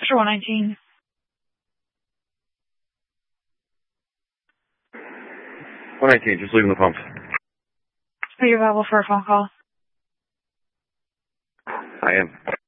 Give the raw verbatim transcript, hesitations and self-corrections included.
Sector one nineteen. one nineteen, just leaving the pump. Are you available for a phone call? I am.